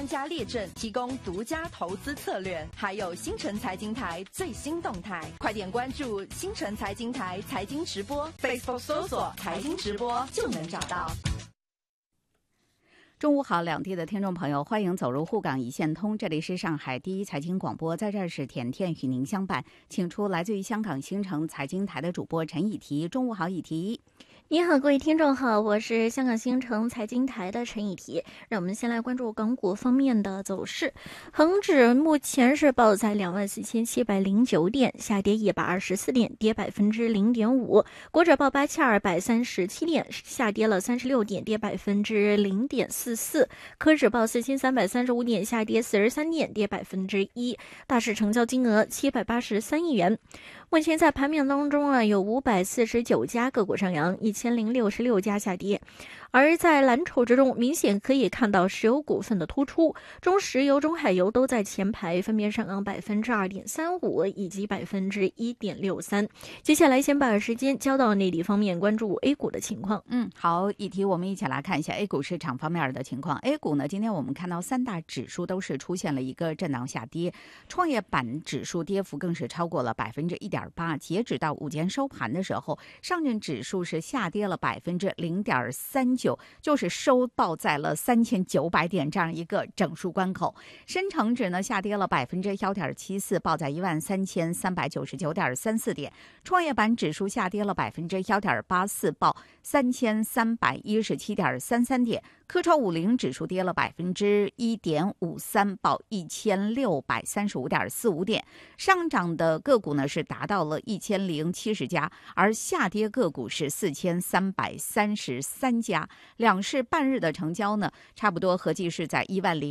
专家列阵，提供独家投资策略，还有新城财经台最新动态。快点关注新城财经台财经直播 ，Facebook 搜索财经直播就能找到。 中午好，两地的听众朋友，欢迎走入沪港一线通，这里是上海第一财经广播，在这儿是甜甜与您相伴，请出来自于香港新城财经台的主播陈以提。中午好，以提。 你好，各位听众好，我是香港新城财经台的陈以提。让我们先来关注港股方面的走势。恒指目前是报在24,709点，下跌124点，跌0.5%。国指报8237点，下跌了36点，跌0.44%。科指报4335点，下跌43点，跌1%。大市成交金额783亿元。目前在盘面当中有549家个股上扬，1066家下跌。而在蓝筹之中，明显可以看到石油股份的突出，中石油、中海油都在前排，分别上扬2.35%以及1.63%。接下来先把时间交到内地方面，关注 A 股的情况。 好，议题我们一起来看一下 A 股市场方面的情况。A 股呢，今天我们看到三大指数都是出现了一个震荡下跌，创业板指数跌幅更是超过了1.8%。截止到午间收盘的时候，上证指数是下跌了0.39%。就是收报在了3900点这样一个整数关口，深成指呢下跌了1.74%，报在13399.34点，创业板指数下跌了1.84%，报3317.33点，科创50指数跌了1.53%，报1635.45点。上涨的个股呢是达到了1070家，而下跌个股是4333家。两市半日的成交呢，差不多合计是在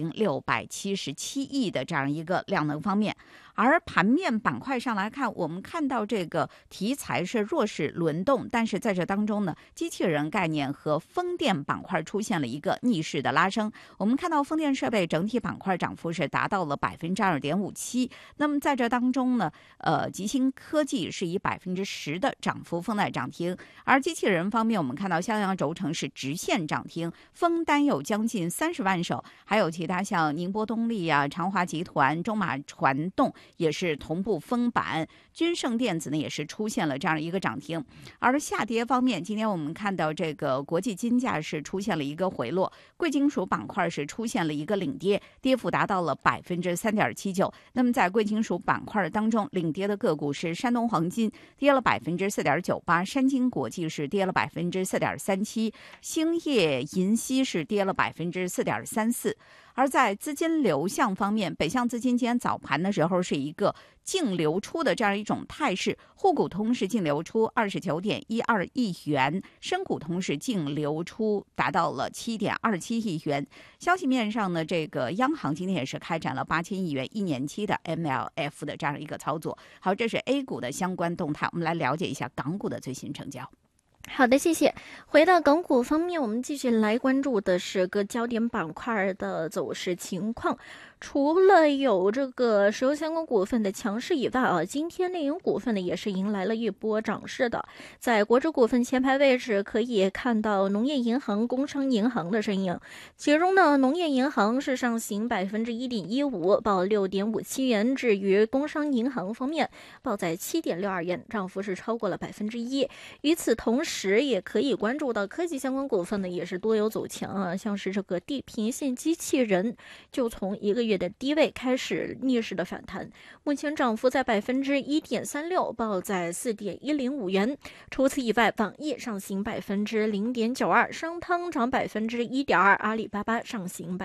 10677亿的这样一个量能方面。而盘面板块上来看，我们看到这个题材是弱势轮动，但是在这当中呢，机器人概念和风电板块出现了一个逆势的拉升。我们看到风电设备整体板块涨幅是达到了2.57%。那么在这当中呢，集星科技是以10%的涨幅封在涨停。而机器人方面，我们看到襄阳轴承是直线涨停，封单有将近30万手，还有其他像宁波动力啊、长华集团、中马传动也是同步封板，君盛电子呢也是出现了这样一个涨停。而下跌方面，今天我们看到这个国际金价是出现了一个回落，贵金属板块是出现了一个领跌，跌幅达到了3.79%。那么在贵金属板块当中，领跌的个股是山东黄金跌了4.98%，山金国际是跌了4.37%，兴业银锡是跌了4.34%。而在资金流向方面，北向资金今天早盘的时候是一个净流出的这样一种态势，沪股通是净流出29.12亿元，深股通是净流出达到了7.27亿元。消息面上呢，这个央行今天也是开展了8000亿元1年期的 MLF 的这样一个操作。好，这是 A 股的相关动态，我们来了解一下港股的最新成交。 好的，谢谢。回到港股方面，我们继续来关注的是个焦点板块的走势情况。除了有这个石油相关股份的强势以外今天内银股份呢也是迎来了一波涨势的。在国指股份前排位置可以看到农业银行、工商银行的身影，其中呢，农业银行是上行1.15%，报6.57元；至于工商银行方面，报在7.62元，涨幅是超过了1%。与此同时，也可以关注到科技相关股份呢也是多有走强像是这个地平线机器人，就从1个月的低位开始逆势的反弹，目前涨幅在1.36%，报在4.105元。除此以外，网易上行0.92%，商汤涨1.2%，阿里巴巴上行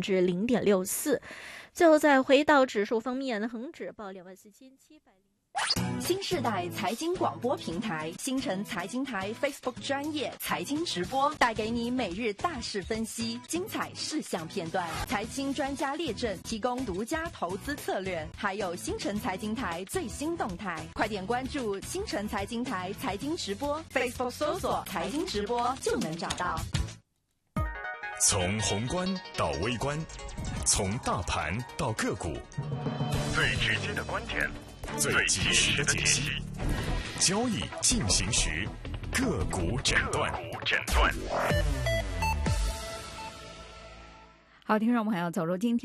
0.64%。最后再回到指数方面，恒指报24700。 新世代财经广播平台新城财经台 Facebook 专业财经直播，带给你每日大事分析、精彩事项片段，财经专家列阵，提供独家投资策略，还有新城财经台最新动态。快点关注新城财经台财经直播 Facebook 搜索财经直播就能找到。 从宏观到微观，从大盘到个股，最直接的观点，最及时的解析，交易进行时，个股诊断。 好，听众朋友，走入今天